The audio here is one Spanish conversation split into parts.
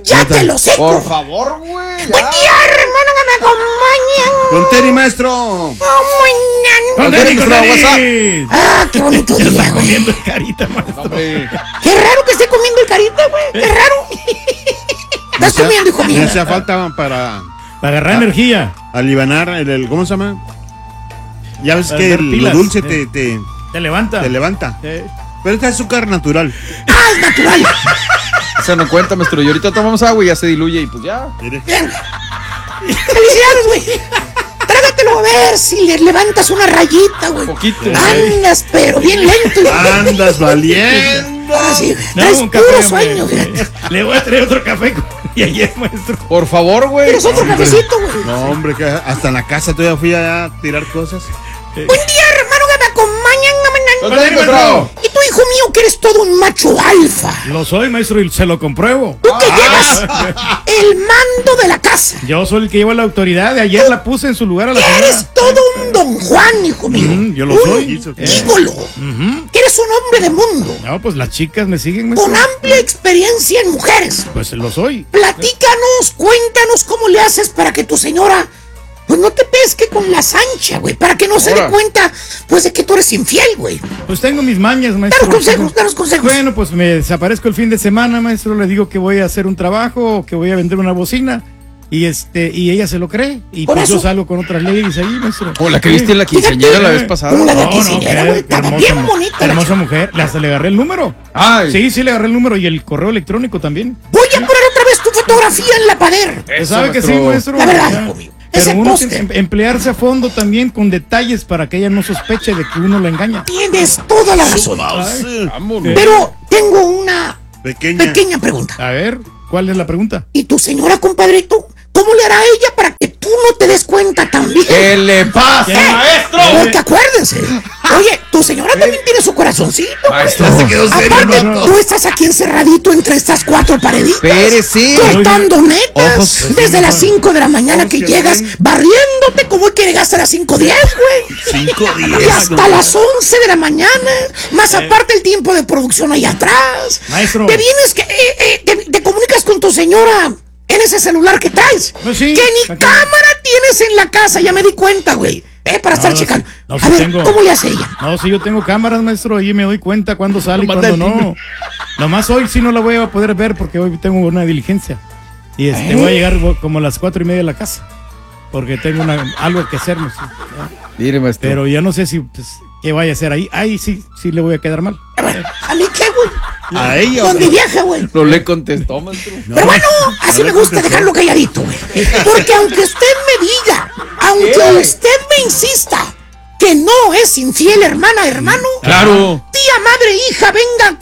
¡Cállate los hocico! Por favor, güey. Buen día, hermano, que me acompañan. Con Terry, maestro. Con Terry, qué bonito día, güey. Comiendo el carita, maestro. Hombre. Qué raro que esté comiendo el carita, güey. Qué raro. Estás comiendo, hijo mío. Me hacía falta para agarrar energía. alivianar ¿cómo se llama? Ya ves Para que dar lo pilas. dulce Te levanta. te levanta. Sí. Pero esta es azúcar natural. ¡Ah, es natural! Eso no cuenta, maestro. Y ahorita tomamos agua y ya se diluye y pues ya. Mire. Bien. ¡Felicidades, güey! Trágatelo a ver si le levantas una rayita, güey. Poquito. Andas, pero bien lento. Andas valiendo. Ah, sí, güey. No, Traes un puro café, sueño, güey. güey. Le voy a traer otro café y ayer, maestro. Por favor, güey. ¿Quieres otro cafecito, güey? No, hombre, que hasta en la casa todavía fui a tirar cosas. Buen día, hermano, que me acompañan. Con Terry, maestro. Y tú, hijo mío, que eres todo un macho alfa. Lo soy, maestro, y se lo compruebo. Tú que llevas el mando de la casa. Yo soy el que lleva la autoridad. De ayer la puse en su lugar a la señora. Eres todo un don Juan, hijo mío. Yo lo un soy. ídolo. Eres un hombre de mundo. No, pues las chicas me siguen, Con maestro. amplia experiencia en mujeres. Pues lo soy. Platícanos, cuéntanos cómo le haces para que tu señora pues no te pesque con la sancha, güey, para que no se dé Ahora. cuenta pues de que tú eres infiel, güey. Pues tengo mis mañas, maestro. Danos consejos. Bueno, pues me desaparezco el fin de semana, maestro. Le digo que voy a hacer un trabajo, que voy a vender una bocina. Y ella se lo cree. Y Por pues yo eso. salgo con otras leyes ahí, maestro. Como la que viste en la quinceañera la vez pasada. Como la de No, quinceañera, güey, qué estaba bien bonita la hermosa chica. mujer. Hasta le agarré el número. Ay. Sí, le agarré el número y el correo electrónico también. Voy a poner otra vez tu fotografía en la pader. Pues sabe que sí, maestro. maestro. La verdad, Ya. hijo mío. Pero Ese uno póster. tiene que emplearse a fondo también con detalles para que ella no sospeche de que uno la engaña. Tienes toda la razón. Vámonos. Pero tengo una Pequeña. pequeña pregunta. A ver, ¿cuál es la pregunta? ¿Y tu señora, compadrito? ¿Cómo le hará ella para que tú no te des cuenta también? ¿Qué le pasa, maestro? Porque acuérdense. Oye, tu señora también tiene su corazoncito. Maestro. Se quedó serio, Aparte, maestro. tú estás aquí encerradito entre estas cuatro pareditas. Espérese. Cortando netas. Ojos, Desde las 5 de la mañana ojos que que llegas ven. barriéndote como que llegaste a las 5:10, güey. 5:10. Y hasta las 11 de la mañana. Más aparte el tiempo de producción ahí atrás. Maestro. Te vienes que te comunicas con tu señora en ese celular que traes. Pues sí, que ni aquí. cámara tienes en la casa, ya me di cuenta, güey. Para estar No, checando. sí, no, A sí ver, tengo. ¿cómo le hace ella? No, si yo tengo cámaras, maestro, y me doy cuenta cuándo sale y Nomás cuándo del no. Nomás hoy sí no la voy a poder ver porque hoy tengo una diligencia. Y ¿Eh? voy a llegar como a las 4:30 a la casa. Porque tengo algo que hacer, no sé. Mire, maestro. Pero ya no sé si qué vaya a hacer ahí. Ahí sí le voy a quedar mal. ¿A mí qué, güey? A ella. ¿Dónde viaja, güey? No le contestó, maestro. Pero bueno, así no me le gusta contestó. dejarlo calladito, güey. Porque aunque usted me diga, aunque usted me insista que no es infiel, hermano, Claro. tía, madre, hija, venga,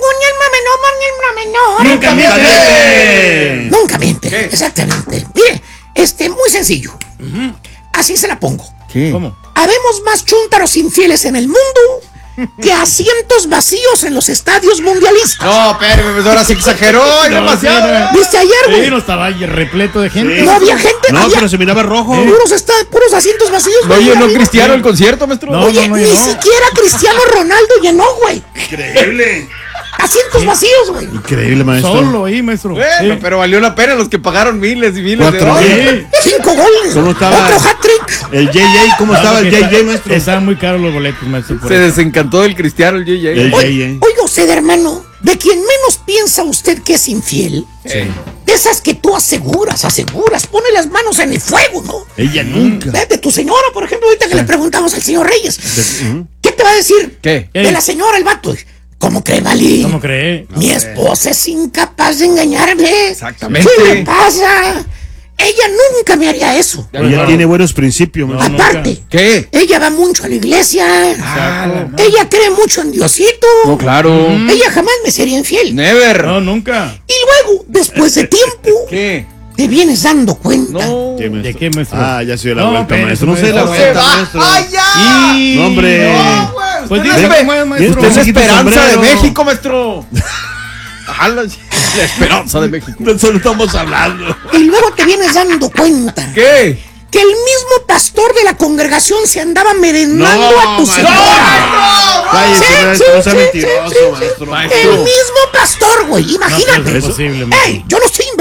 no. ¡Nunca miente! Nunca miente, ¿Qué? exactamente. Mire, muy sencillo. Así se la pongo. ¿Qué? ¿Cómo? Habemos más chúntaros infieles en el mundo que asientos vacíos en los estadios mundialistas. No, espérame, pues ahora sí exageró. Hay demasiado. ¿Viste ayer, Sí, güey? no estaba ahí repleto de gente. No había gente, No, había pero se miraba rojo. puros asientos vacíos. No güey, llenó arriba. Cristiano el concierto, maestro. No. Oye, ni llenó. siquiera Cristiano Ronaldo llenó, güey. Increíble. Asientos vacíos, güey. Increíble, maestro. Solo ahí, maestro. Bueno, Sí. pero valió la pena los que pagaron miles y miles de 4,000. dólares. Sí. 5 goles. ¿Cómo estaba? Otro hat-trick. El JJ, ¿cómo estaba el porque JJ, maestro? Estaban muy caros los boletos, maestro. por Se eso. desencantó del Cristiano el JJ. El- Oiga usted, hermano, de quien menos piensa usted que es infiel, de esas que tú aseguras, pone las manos en el fuego, ¿no? Ella nunca. De tu señora, por ejemplo, ahorita que le preguntamos al señor Reyes. ¿Qué te va a decir? ¿Qué? De la señora, el vato. ¿Cómo cree, Vali? ¿Cómo cree? Mi esposa es incapaz de engañarme. Exactamente. ¿Qué le pasa? Ella nunca me haría eso. Ella tiene buenos principios, No, maestro. Aparte, ¿Qué? ella va mucho a la iglesia. Exacto. Ella cree mucho en Diosito. No, claro. Ella jamás me sería infiel. Never. No, nunca. Y luego, después de tiempo, ¿Qué? te vienes dando cuenta. No. ¿Qué, maestro? ¿De qué, maestro? Ah, ya se dio la No, vuelta, espérese, maestro. No se dio la maestro. Se vuelta, va. maestro. ¡Ay, ya! Y... No, hombre. No, güey. Pues Usted dígame, no es pues, maestro. Usted es se quita el esperanza de sombrero. México, maestro. Ajá, la esperanza de México. De eso no estamos hablando. Y luego te vienes dando cuenta ¿Qué? que el mismo pastor de la congregación se andaba merendando a tu maestro. señora. Cállese, Sí, maestro. No sea sí, mentiroso, sí, sí, maestro. El mismo pastor, güey. No, Imagínate. pues, es imposible, Ey, maestro. yo no estoy inventando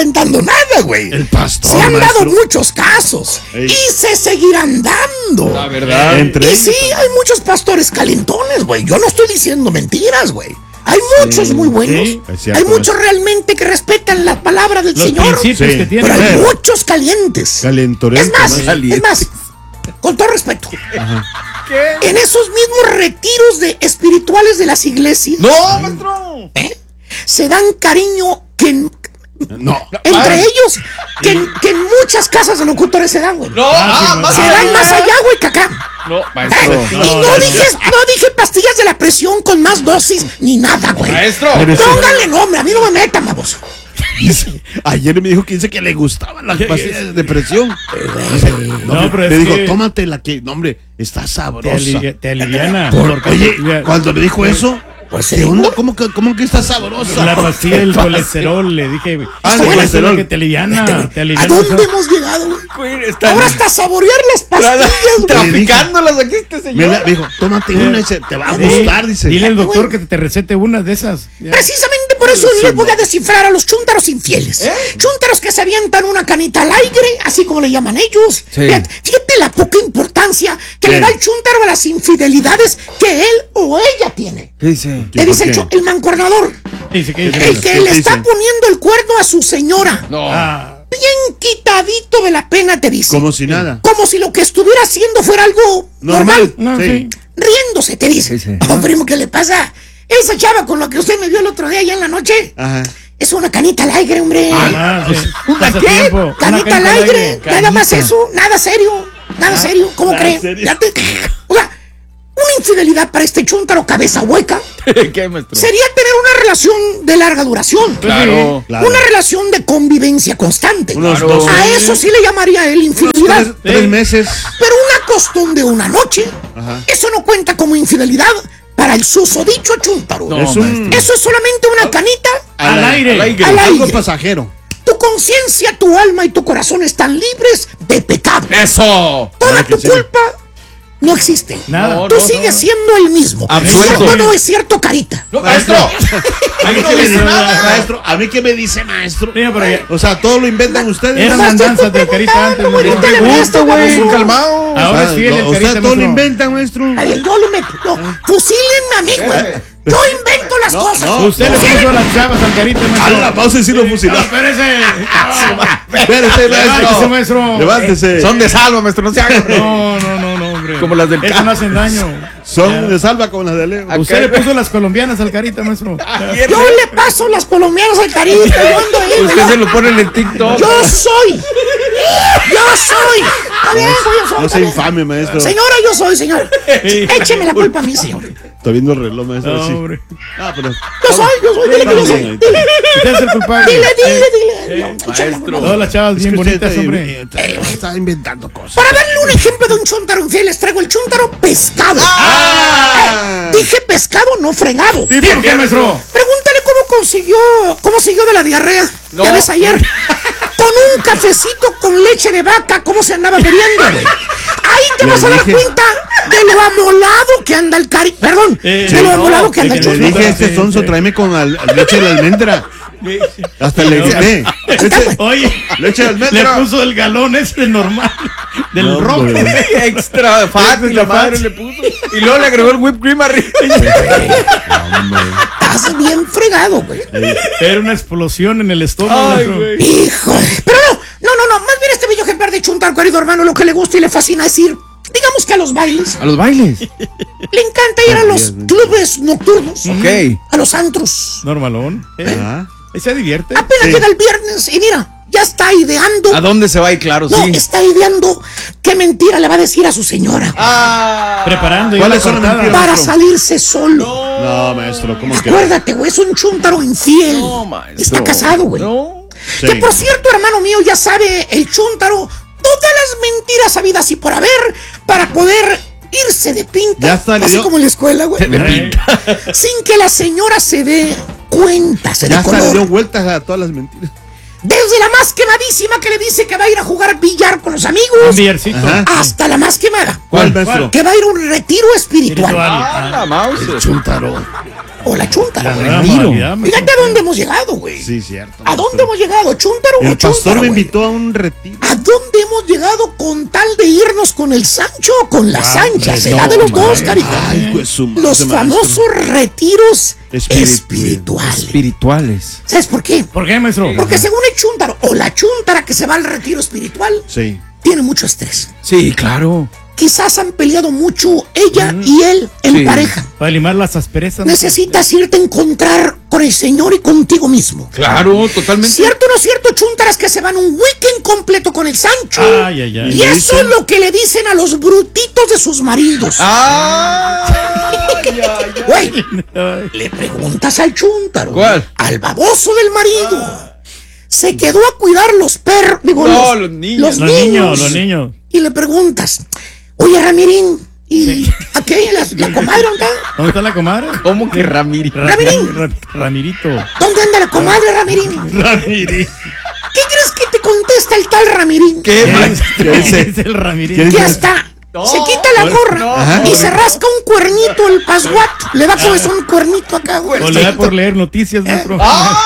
inventando nada, güey. El pastor, Se han dado maestro. muchos casos. Ey. Y se seguirán dando. La verdad. Entre Y ellos. sí, hay muchos pastores calentones, güey. Yo no estoy diciendo mentiras, güey. Hay muchos muy buenos. sí, es cierto, Hay muchos maestro. realmente que respetan la palabra del Los Señor. principios Sí. que tiene. Pero hay Sí. muchos calientes. Calentorento, Es más, maestro. es más, con todo respeto. En esos mismos retiros espirituales de las iglesias, No, maestro. se dan cariño que No. entre ellos, que en muchas casas de locutores se dan, güey. No, Se dan más allá, güey, que acá. No, ¿Eh? maestro. Y no dije pastillas de la presión con más dosis ni nada, güey. Maestro. Póngale nombre, a mí no me metan, baboso. Ayer me dijo que dice que le gustaban las pastillas de depresión. No, pero me es dijo, que tómate la que, no, hombre, está sabrosa. te aliviana. Oye, cuando me dijo eso, Pues ¿qué sí, onda? ¿no? ¿Cómo que está sabrosa? La pastilla del colesterol, le dije. Ah, "Esta el es colesterol. la que te aliviana. Te ¿A aliviana. dónde hemos llegado, güey? Ahora hasta saborear las pastillas, güey. Traficándolas aquí este señor. Me dijo, tómate una y te va a Sí, gustar, dice. Dile al doctor que te recete una de esas. Ya. Precisamente por eso les voy a descifrar a los chúntaros infieles. Chúntaros que se avientan una canita al aire, así como le llaman ellos. Sí. Fíjate la poca importancia que le da el chúntaro a las infidelidades que él o ella tiene. ¿Qué dice? Te dice por qué? el mancuernador, Dice que el que ¿Qué le te está dice? poniendo el cuerno a su señora. No. Bien quitadito de la pena, te dice. Como si nada. Como si lo que estuviera haciendo fuera algo normal. No, sí. Riéndose, te dice. Sí, sí. Oh, primo, ¿qué le pasa? Esa chava con la que usted me vio el otro día allá en la noche. Ajá. Es una canita al aire, hombre. Ah, sí. ¿Una qué? Pasatiempo, una Canita al aire. Nada Canita. más eso. Nada serio. Nada serio. ¿Cómo nada creen? serio. O sea, una infidelidad para este chúntaro cabeza hueca ¿Qué, maestro? sería tener una relación de larga duración. Claro. Claro. Una relación de convivencia constante. Unos Claro. 12, A eso sí le llamaría él infidelidad. tres meses. Pero una costón de una noche, Ajá. eso no cuenta como infidelidad para el susodicho chúntaro. No, Es un- maestro. Eso es solamente una canita. Al aire. Al aire. Algo pasajero. Tu conciencia, tu alma y tu corazón están libres de pecado. Eso. Toda Claro que tu sí. culpa no existe. Nada. No, Tú no, sigues no. siendo el mismo. Absuelto. No, no es cierto, carita. No, maestro. ¿A mí no qué me dice dice nada. maestro? ¿A mí qué me dice maestro? Mira, pero ya- O sea, todo lo inventan ustedes. Eran Nomás te andanzas estoy de Carita antes. preguntando, maestro. ahorita le Gusto, güey. baboso. Calmado. Ahora Ah, sí, el o sea, Carita, todo lo maestro. inventan, maestro. Ay, yo le meto. No, fusílenme a mí, güey. Yo invento las cosas. no. Usted le puso a las chavas al Carita, A maestro. la pausa y sí lo No, fusiló. espérese. Espérese, Levántese, maestro. maestro. Levántese. Son de salva, maestro. No se hagan. No, hombre. Como las del Eso ca- no hacen daño. Son de salva como las de Leo. Acá- Usted le puso las colombianas al Carita, maestro. Yo le paso las colombianas al carita. Yo ando ahí, Usted se lo pone en el TikTok. Yo soy. Yo soy. Está bien, yo soy. No está sea bien. infame, maestro. Señora, yo soy, señor. Écheme la culpa a mí, señor. Está viendo el reloj, maestro. No, sí. hombre. Ah, pero. Yo soy. Dile que yo soy. Bien, Dile, Usted es el culpable. dile. Échame la culpa. Todas las chavas Es bien que usted bonitas, hombre. está inventando cosas. Para darle un ejemplo de un chúntaro infiel, les traigo el chúntaro pescado. Dije pescado, no fregado. Sí, ¿por qué, maestro? Pregúntale cómo siguió de la diarrea. No. Ya ves ayer. Con un cafecito con leche de vaca, cómo se andaba bebiendo, güey. Ahí te Le vas a dar dije. cuenta de lo amolado que anda el cari. Perdón, de lo no, amolado que anda de el que Le le chúntaro. dije a este Sí, sonso, sí. tráeme con leche de almendra. Hasta le grité. Oye, Leche de le almendra. puso el galón ese normal del No, rojo. hombre. Extra fat y la madre le puso. Y luego le agregó el whipped cream arriba. Estás bien fregado, güey. Era una explosión en el estómago. Ay, maestro. güey. Hijo. Pero no. Más bien este bello ejemplar de chúntaro, querido hermano, lo que le gusta y le fascina es ir, digamos que a los bailes. A los bailes. Le encanta ir a los clubes nocturnos. Ok. A los antros. Normalón. Ajá. Ahí se divierte. Apenas Sí. llega el viernes y mira, ya está ideando. ¿A dónde se va a ir? Claro, No, sí. está ideando qué mentira le va a decir a su señora Preparando. ya ¿Cuáles la son las cortada. mentiras? para maestro. salirse solo. No, maestro, ¿cómo que? Acuérdate, güey, es un chúntaro infiel. No, maestro. Está casado, güey. No. Sí. Que por cierto, hermano mío, ya sabe el chúntaro todas las mentiras habidas y por haber para poder irse de pinta. Ya está, le así dio- como en la escuela, güey. Sin que la señora se dé cuenta, se dé Ya hasta le dio color. vueltas a todas las mentiras. Desde la más quemadísima que le dice que va a ir a jugar billar con los Un amigos, billarcito. Ajá. hasta la más quemada, ¿Cuál, ¿Cuál? maestro? que va a ir a un retiro espiritual. Ah, la mouse. Chúntaro. o la chúntara, güey. Retiro. Fíjate a dónde hemos llegado, güey. Sí, cierto. ¿A dónde hemos llegado? ¿Chúntaro o El pastor chúntara, me güey? invitó a un retiro. ¿A dónde hemos llegado con tal de irnos con el Sancho o con la Sancha? Será de los dos, carita. Ay, pues su madre, Los maestro. famosos retiros Espirituales. espirituales. ¿Sabes por qué? ¿Por qué, maestro? Porque según el chúntaro o la chúntara que se va al retiro espiritual, Sí. tiene mucho estrés. Sí, claro. Quizás han peleado mucho ella y él en Sí. pareja. Para limar las asperezas. Necesitas irte a encontrar con el Señor y contigo mismo. Claro, totalmente. ¿Cierto o no cierto, chúntaras que se van un weekend completo con el Sancho? Ay, ay, ay. Y eso es lo que le dicen a los brutitos de sus maridos. Güey, Ay. le preguntas al chúntaro. ¿Cuál? Al baboso del marido. Se quedó a cuidar los perros. Digo, No, los niños. Los niños. Y le preguntas, oye, Ramirín, ¿y aquella la comadre dónde anda? ¿Dónde está la comadre? ¿Cómo que Ramírez? Ramirito. ¿Dónde anda la comadre, Ramirín? Ramirín. ¿Qué crees que te contesta el tal Ramirín? ¿Qué, ¿Qué maestro? es el Ramirín? Que hasta se quita la gorra y se rasca un cuernito el pasguato. Le da como un cuernito acá, güey. O le da por leer noticias, maestro.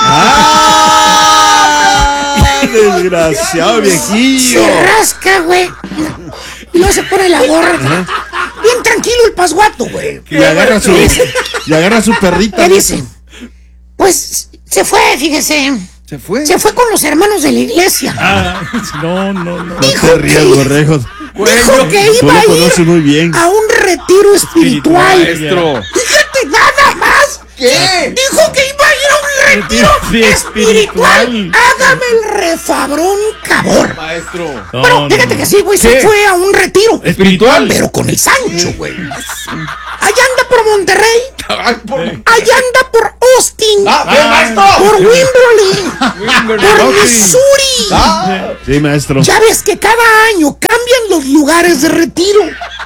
Desgraciado viejillo. Se rasca, güey. Y luego se pone la gorra. Bien tranquilo el pasguato, güey. Y agarra su perrita. ¿Qué dice? Pues se fue, fíjese. ¿Se fue? Se fue con los hermanos de la iglesia. Ah, no. No te rías, borrejos. Dijo que Tú iba lo a ir conoces muy bien. a un retiro espiritual. Maestro. Fíjate, nada más. ¿Qué? Dijo que iba a ir a un retiro Sí, espiritual. espiritual. Hágame el refabrón, cabor. Maestro. Bueno, fíjate que sí, güey, se ¿Qué? fue a un retiro. Espiritual. Pero con el Sancho, güey. Allá anda por Monterrey. Ay, por... Allá anda por Austin. ¡Bien, maestro! Por Wimberley. Por Missouri. Sí, maestro. Ya ves que cada año cambian los lugares de retiro.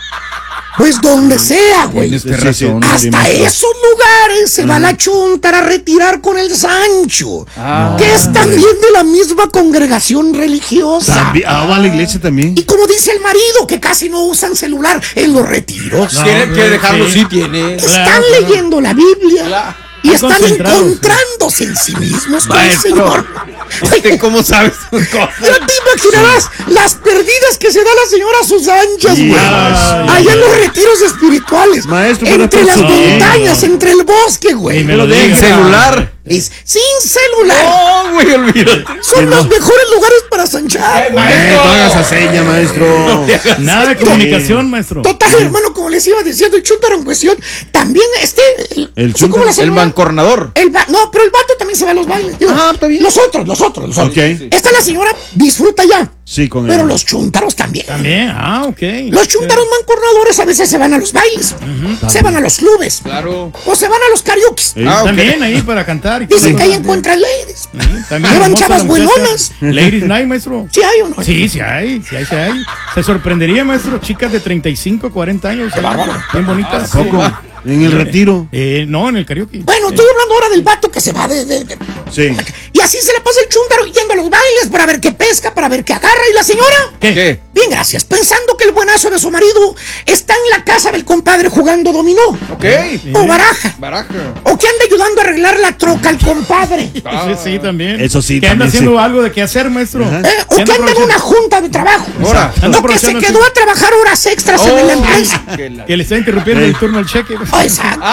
Pues donde sea, güey. Tienes Sí, razón. sí. Hasta maestro. esos lugares se va la chuntara a retirar con el Sancho, que es también de la misma congregación religiosa. También, va a la iglesia también. Y como dice el marido, que casi no usan celular en los retiros, Tiene que dejarlo, sí tiene. están leyendo la Biblia y están concentrados. encontrándose en sí mismos con el Maestro. Señor. ¿Usted cómo sabe sus cosas? Ya te imaginarás las perdidas que se da la señora a sus anchas, güey. Ay, Allá en los retiros espirituales. Maestro, pero entre las sí. montañas, entre el bosque, güey. Y me lo ¿En diga. celular? Sin celular. No, güey, olvídate. Son los mejores lugares para zanchar. No hagas esa seña, maestro. Nada de comunicación, maestro. Total, hermano, como les iba diciendo, el chúntaro en cuestión, también El así como la chúntaro. El señora- mancornador. No, pero el vato también se va a los bailes. Digo, Está bien. Los otros. Ok. Esta la señora disfruta ya. Sí, con Pero él. los chúntaros también. También, ok. Los chúntaros mancornadores a veces se van a los bailes, se van a los clubes, Claro. o se van a los karaoke. Ah, ok. También ahí para cantar. y Dicen todo. que ahí encuentran ladies. También Llevan hermosa chavas la muchacha. buenonas. Ladies Night, maestro. ¿Sí hay o no? Sí, sí hay. Se sorprendería, maestro. Chicas de 35, 40 años. Bien bonitas. Poco. En el retiro. No, en el karaoke. Bueno, estoy hablando ahora del vato que se va Sí. Y así se le pasa el chúntaro yendo a los bailes para ver qué pesca, para ver qué agarra. ¿Y la señora? ¿Qué? Bien, gracias. Pensando que el buenazo de su marido está en la casa del compadre jugando dominó. Ok. O baraja. Baraja. O que anda ayudando a arreglar la troca al compadre. Sí, también. Eso sí, Que anda también haciendo sí. algo de qué hacer, maestro. O que anda en una junta de trabajo. Ahora. Anda O que se aprovechando quedó a trabajar horas extras en la empresa. Que le está interrumpiendo el turno al cheque. Oh, exacto.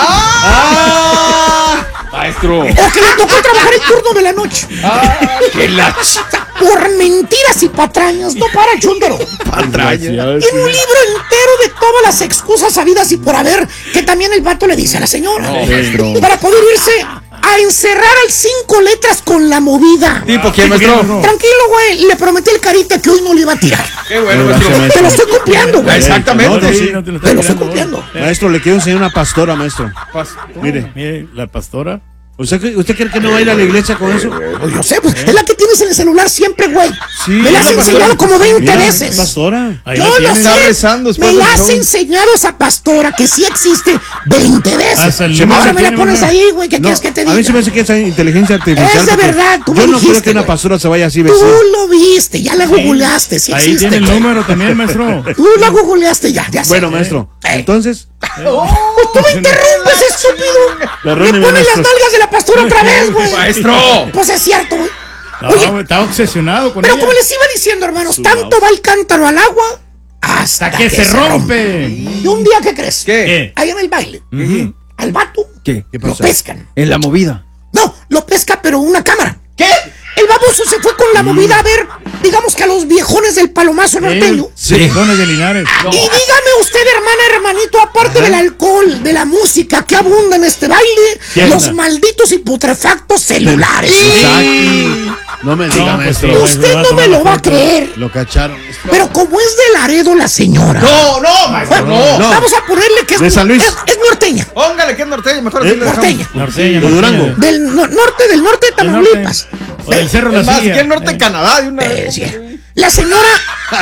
Maestro. O que le tocó trabajar el turno de la noche. Que la Por mentiras y patrañas, no para el chúntaro. patraña. Tiene un libro entero de todas las excusas habidas y por haber, que también el vato le dice a la señora. maestro. Para poder irse a encerrar al 5 letras con la movida. ¿Tipo quién, maestro? Tranquilo, güey, le prometí al carita que hoy no le iba a tirar. Qué bueno, Gracias, maestro. Te lo estoy cumpliendo, güey. Exactamente. No, sí. No te lo Te lo estoy tirando hoy. cumpliendo. Maestro, le quiero enseñar una pastora, maestro. Mire. Mire, la pastora. ¿Usted cree que no va a ir a la iglesia con eso? Pues yo sé, pues es la que tienes en el celular siempre, güey. Sí, me la has pastora. enseñado como 20 Mira, veces. pastora. Ahí Yo la lo tienes. Está sé. rezando después Me del la has show. enseñado esa pastora que sí existe 20 veces. Hasta el número Ahora me la tiene, pones mamá. ahí, güey. ¿Qué No, quieres que te a diga? mí se me hace que esa inteligencia artificial. Es de porque verdad, tú me yo no creo dijiste, que una güey. pastora se vaya así Tú vestida. lo viste, ya la googleaste, sí Ahí existe. tiene el güey. número también, maestro. Tú la googleaste ya sé. Bueno, maestro, entonces. Pues tú me interrumpes, estúpido. Perdóneme, Me pones las maestro. nalgas de la pastora otra vez, güey. Maestro. Pues es cierto, güey. No, Oye, está obsesionado con pero ella. como les iba diciendo, hermanos, tanto va el cántaro al agua hasta Que se rompe. Y un día, ¿qué crees? ¿Qué? Ahí en el baile, al vato ¿Qué? lo pescan. En la movida. No, lo pesca, pero una cámara. ¿Qué? El baboso se fue con la movida a ver, digamos que a los viejones del palomazo norteño. Sí. Dones de Linares. Y dígame usted, hermanito, aparte del alcohol, de la música que abunda en este baile, ¿Qué los anda? malditos y putrefactos celulares. Exacto. No me diga, No, pues maestro. sí. Usted no me lo va a creer, Lo cacharon. pero como es de Laredo la señora. No, maestro, no. No. Vamos a ponerle que es, De San Luis. es norteña. Póngale que es norteño, mejor así le dejamos. Norteña. Norteña. de Durango. Del norte de Tamaulipas. O del Cerro Es La más, Silla. aquí en norte de Canadá, de una vez. Sí. La señora,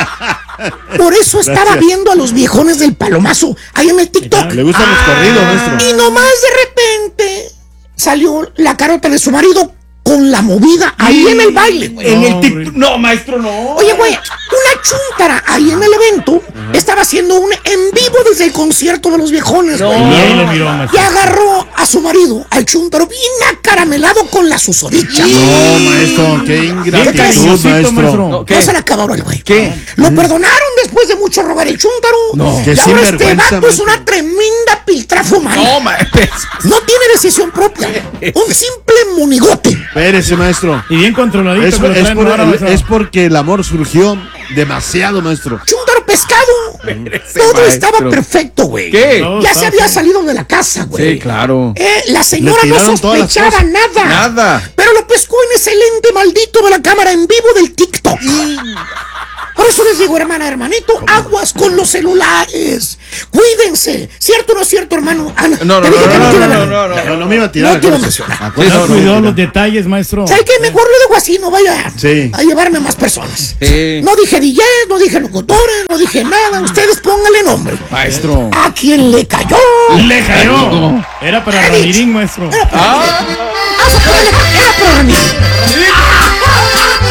por eso estaba viendo a los viejones del palomazo ahí en el TikTok. Le gustan los corridos, maestro. Y nomás de repente salió la carota de su marido con la movida ahí en el baile, güey. En el No, TikTok. No, maestro, no. Oye, güey, una chúntara ahí en el evento estaba haciendo un en vivo desde el concierto de los viejones, güey. Y ahí lo miró, Y maestro. agarró a su marido, al chúntaro, bien acaramelado con la susodicha. No, maestro, qué ¿Qué ingratitud, cariñosito, maestro. maestro. No, ¿qué? No se le acabaron el güey. ¿Qué? Lo perdonaron después de mucho robar el chúntaro. No, y qué ahora este sinvergüenza, vato es maestro. una tremenda piltrafa humana. No, maestro. No tiene decisión propia. Un simple monigote. Espérese, maestro. Y bien controladito. Es, que lo es traen por- ahora, maestro. es porque el amor surgió demasiado, maestro. Chúntaro pescado. Todo maestro. estaba perfecto, güey. ¿Qué? No, Ya está se había bien. salido de la casa, güey. Sí, claro. La señora Le no tiraron todas las sospechaba cosas. nada. Nada. Pero lo pescó en ese lente maldito de la cámara en vivo del TikTok. Por eso les digo, hermanito, aguas con los celulares. Cuídense. ¿Cierto o no es cierto, hermano? Ah, No, te no, dije que no, te iba a no, ver. no, no, No me iba a tirar. No te iba a acuérdese. mencionar. Acuérdese, No no me cuidó iba a los tirar. detalles, maestro. ¿Sabes qué? Mejor lo dejo así, no vaya Sí. a llevarme más personas. Sí. No dije DJ, no dije locutores, no dije nada. Ustedes pónganle nombre. Maestro. ¿A quién le cayó? Le cayó. Era para He dicho. Ramirín, maestro. Era para mí. Vamos a ponerle- era para mí.